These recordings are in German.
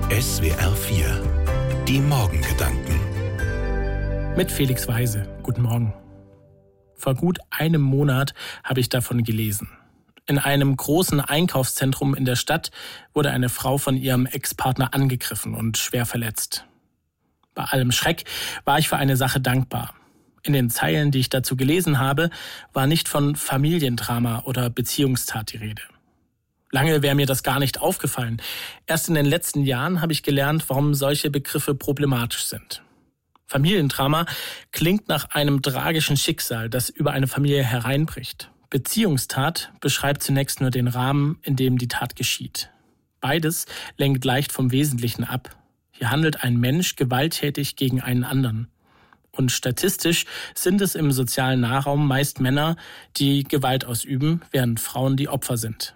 SWR 4, die Morgengedanken. Mit Felix Weise. Guten Morgen. Vor gut einem Monat habe ich davon gelesen. In einem großen Einkaufszentrum in der Stadt wurde eine Frau von ihrem Ex-Partner angegriffen und schwer verletzt. Bei allem Schreck war ich für eine Sache dankbar. In den Zeilen, die ich dazu gelesen habe, war nicht von Familiendrama oder Beziehungstat die Rede. Lange wäre mir das gar nicht aufgefallen. Erst in den letzten Jahren habe ich gelernt, warum solche Begriffe problematisch sind. Familiendrama klingt nach einem tragischen Schicksal, das über eine Familie hereinbricht. Beziehungstat beschreibt zunächst nur den Rahmen, in dem die Tat geschieht. Beides lenkt leicht vom Wesentlichen ab. Hier handelt ein Mensch gewalttätig gegen einen anderen. Und statistisch sind es im sozialen Nahraum meist Männer, die Gewalt ausüben, während Frauen die Opfer sind.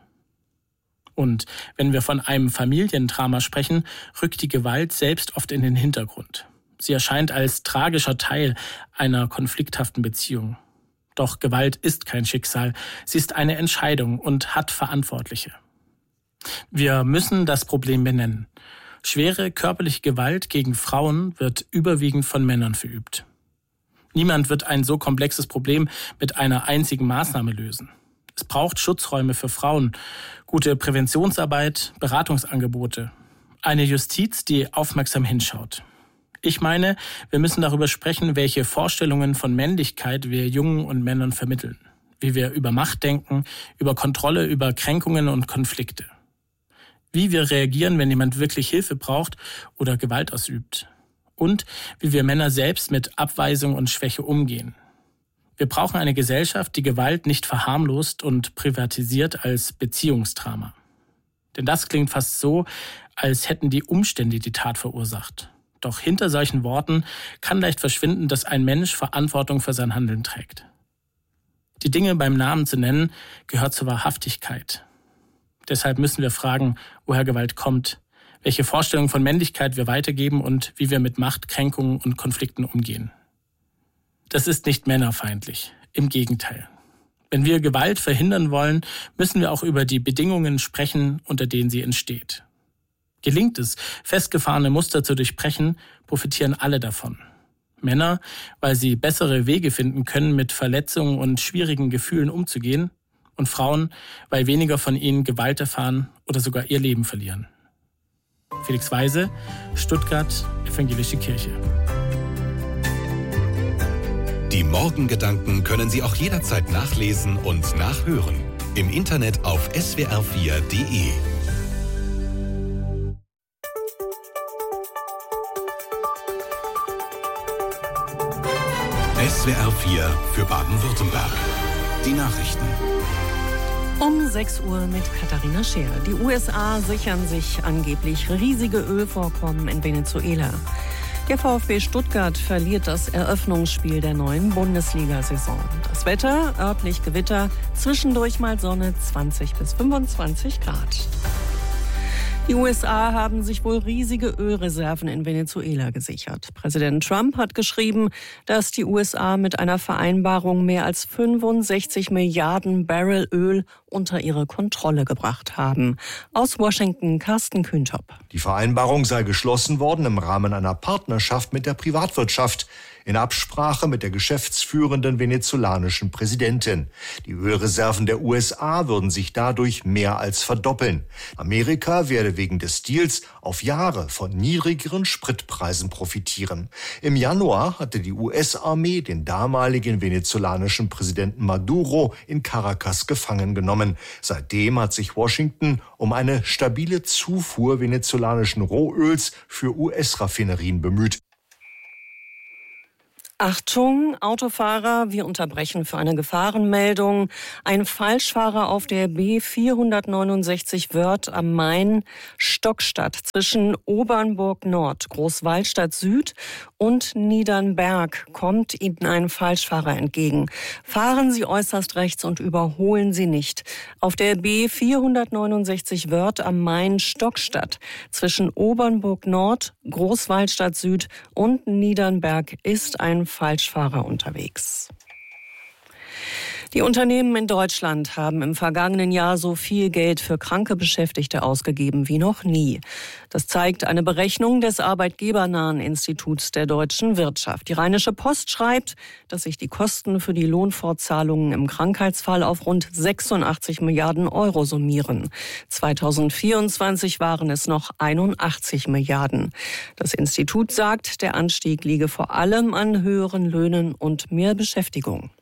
Und wenn wir von einem Familiendrama sprechen, rückt die Gewalt selbst oft in den Hintergrund. Sie erscheint als tragischer Teil einer konflikthaften Beziehung. Doch Gewalt ist kein Schicksal, sie ist eine Entscheidung und hat Verantwortliche. Wir müssen das Problem benennen. Schwere körperliche Gewalt gegen Frauen wird überwiegend von Männern verübt. Niemand wird ein so komplexes Problem mit einer einzigen Maßnahme lösen. Es braucht Schutzräume für Frauen, gute Präventionsarbeit, Beratungsangebote, eine Justiz, die aufmerksam hinschaut. Ich meine, wir müssen darüber sprechen, welche Vorstellungen von Männlichkeit wir Jungen und Männern vermitteln, wie wir über Macht denken, über Kontrolle, über Kränkungen und Konflikte. Wie wir reagieren, wenn jemand wirklich Hilfe braucht oder Gewalt ausübt. Und wie wir Männer selbst mit Abweisung und Schwäche umgehen. Wir brauchen eine Gesellschaft, die Gewalt nicht verharmlost und privatisiert als Beziehungsdrama. Denn das klingt fast so, als hätten die Umstände die Tat verursacht. Doch hinter solchen Worten kann leicht verschwinden, dass ein Mensch Verantwortung für sein Handeln trägt. Die Dinge beim Namen zu nennen, gehört zur Wahrhaftigkeit. Deshalb müssen wir fragen, woher Gewalt kommt, welche Vorstellungen von Männlichkeit wir weitergeben und wie wir mit Macht, Kränkungen und Konflikten umgehen. Das ist nicht männerfeindlich, im Gegenteil. Wenn wir Gewalt verhindern wollen, müssen wir auch über die Bedingungen sprechen, unter denen sie entsteht. Gelingt es, festgefahrene Muster zu durchbrechen, profitieren alle davon. Männer, weil sie bessere Wege finden können, mit Verletzungen und schwierigen Gefühlen umzugehen, und Frauen, weil weniger von ihnen Gewalt erfahren oder sogar ihr Leben verlieren. Felix Weise, Stuttgart, Evangelische Kirche. Die Morgengedanken können Sie auch jederzeit nachlesen und nachhören. Im Internet auf swr4.de. SWR 4 für Baden-Württemberg. Die Nachrichten. Um 6 Uhr mit Katharina Scheer. Die USA sichern sich angeblich riesige Ölvorkommen in Venezuela. Der VfB Stuttgart verliert das Eröffnungsspiel der neuen Bundesliga-Saison. Das Wetter, örtlich Gewitter, zwischendurch mal Sonne, 20 bis 25 Grad. Die USA haben sich wohl riesige Ölreserven in Venezuela gesichert. Präsident Trump hat geschrieben, dass die USA mit einer Vereinbarung mehr als 65 Milliarden Barrel Öl unter ihre Kontrolle gebracht haben. Aus Washington, Carsten Kühntop. Die Vereinbarung sei geschlossen worden im Rahmen einer Partnerschaft mit der Privatwirtschaft, in Absprache mit der geschäftsführenden venezolanischen Präsidentin. Die Ölreserven der USA würden sich dadurch mehr als verdoppeln. Amerika werde wegen des Deals auf Jahre von niedrigeren Spritpreisen profitieren. Im Januar hatte die US-Armee den damaligen venezolanischen Präsidenten Maduro in Caracas gefangen genommen. Seitdem hat sich Washington um eine stabile Zufuhr venezolanischen Rohöls für US-Raffinerien bemüht. Achtung, Autofahrer, wir unterbrechen für eine Gefahrenmeldung. Ein Falschfahrer auf der B469 Wörth am Main, Stockstadt zwischen Obernburg Nord, Großwallstadt Süd und Niedernberg kommt Ihnen ein Falschfahrer entgegen. Fahren Sie äußerst rechts und überholen Sie nicht. Auf der B469 Wörth am Main, Stockstadt zwischen Obernburg Nord, Großwallstadt Süd und Niedernberg ist ein Falschfahrer unterwegs. Die Unternehmen in Deutschland haben im vergangenen Jahr so viel Geld für kranke Beschäftigte ausgegeben wie noch nie. Das zeigt eine Berechnung des arbeitgebernahen Instituts der deutschen Wirtschaft. Die Rheinische Post schreibt, dass sich die Kosten für die Lohnfortzahlungen im Krankheitsfall auf rund 86 Milliarden Euro summieren. 2024 waren es noch 81 Milliarden. Das Institut sagt, der Anstieg liege vor allem an höheren Löhnen und mehr Beschäftigung.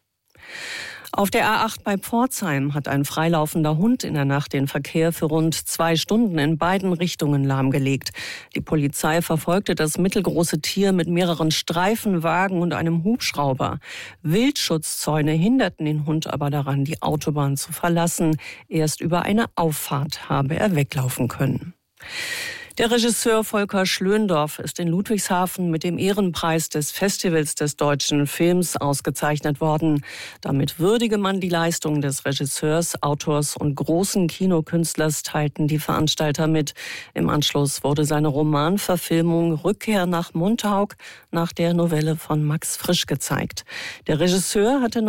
Auf der A8 bei Pforzheim hat ein freilaufender Hund in der Nacht den Verkehr für rund 2 Stunden in beiden Richtungen lahmgelegt. Die Polizei verfolgte das mittelgroße Tier mit mehreren Streifenwagen und einem Hubschrauber. Wildschutzzäune hinderten den Hund aber daran, die Autobahn zu verlassen. Erst über eine Auffahrt habe er weglaufen können. Der Regisseur Volker Schlöndorff ist in Ludwigshafen mit dem Ehrenpreis des Festivals des deutschen Films ausgezeichnet worden. Damit würdige man die Leistung des Regisseurs, Autors und großen Kinokünstlers, teilten die Veranstalter mit. Im Anschluss wurde seine Romanverfilmung Rückkehr nach Montauk nach der Novelle von Max Frisch gezeigt. Der Regisseur hatte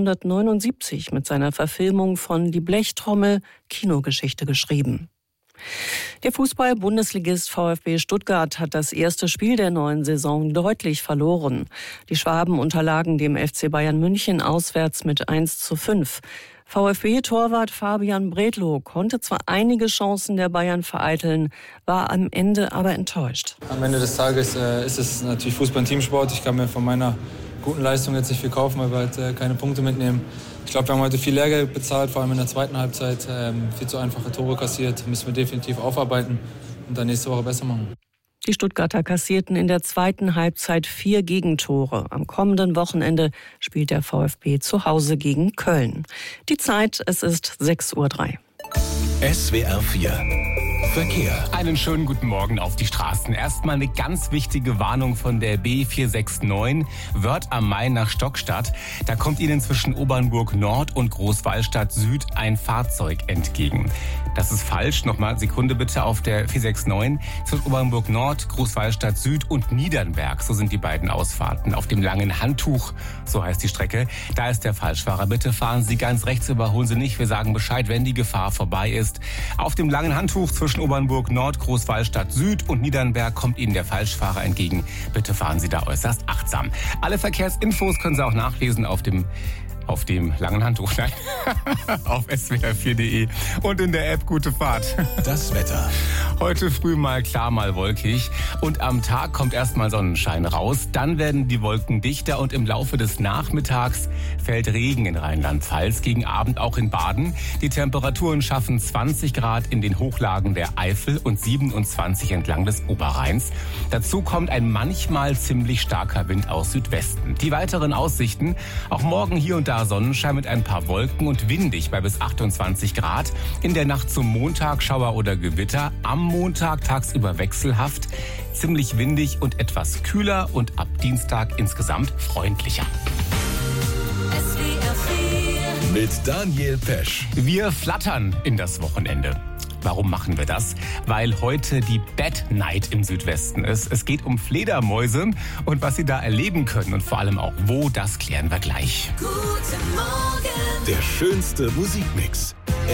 1979 mit seiner Verfilmung von Die Blechtrommel Kinogeschichte geschrieben. Der Fußball-Bundesligist VfB Stuttgart hat das erste Spiel der neuen Saison deutlich verloren. Die Schwaben unterlagen dem FC Bayern München auswärts mit 1:5. VfB-Torwart Fabian Bredlow konnte zwar einige Chancen der Bayern vereiteln, war am Ende aber enttäuscht. Am Ende des Tages ist es natürlich Fußball ein Teamsport. Ich kann mir von meiner guten Leistung jetzt nicht viel kaufen, weil wir halt keine Punkte mitnehmen. Ich glaube, wir haben heute viel Lehrgeld bezahlt, vor allem in der zweiten Halbzeit. Viel zu einfache Tore kassiert, müssen wir definitiv aufarbeiten und dann nächste Woche besser machen. Die Stuttgarter kassierten in der zweiten Halbzeit 4 Gegentore. Am kommenden Wochenende spielt der VfB zu Hause gegen Köln. Die Zeit, es ist 6:03 Uhr. SWR 4 Verkehr. Einen schönen guten Morgen auf die Straßen. Erstmal eine ganz wichtige Warnung von der B469 Wörth am Main nach Stockstadt. Da kommt Ihnen zwischen Obernburg Nord und Großwallstadt Süd ein Fahrzeug entgegen. Das ist falsch. Nochmal, Sekunde bitte, auf der 469 zwischen Obernburg Nord, Großwallstadt Süd und Niedernberg. So sind die beiden Ausfahrten. Auf dem langen Handtuch, so heißt die Strecke, da ist der Falschfahrer. Bitte fahren Sie ganz rechts, überholen Sie nicht. Wir sagen Bescheid, wenn die Gefahr vorbei ist. Auf dem langen Handtuch zwischen Obernburg Nord, Großwallstadt Süd und Niedernberg kommt Ihnen der Falschfahrer entgegen. Bitte fahren Sie da äußerst achtsam. Alle Verkehrsinfos können Sie auch nachlesen auf dem langen Handtuch, nein, auf swr4.de und in der App Gute Fahrt. Das Wetter. Heute früh mal klar, mal wolkig und am Tag kommt erstmal Sonnenschein raus. Dann werden die Wolken dichter und im Laufe des Nachmittags fällt Regen in Rheinland-Pfalz, gegen Abend auch in Baden. Die Temperaturen schaffen 20 Grad in den Hochlagen der Eifel und 27 entlang des Oberrheins. Dazu kommt ein manchmal ziemlich starker Wind aus Südwesten. Die weiteren Aussichten, auch morgen hier und da Sonnenschein mit ein paar Wolken und windig bei bis 28 Grad. In der Nacht zum Montag Schauer oder Gewitter. Am Montag tagsüber wechselhaft, ziemlich windig und etwas kühler und ab Dienstag insgesamt freundlicher. Mit Daniel Pesch. Wir flattern in das Wochenende. Warum machen wir das? Weil heute die Bad Night im Südwesten ist. Es geht um Fledermäuse und was Sie da erleben können und vor allem auch wo, das klären wir gleich. Guten Morgen. Der schönste Musikmix.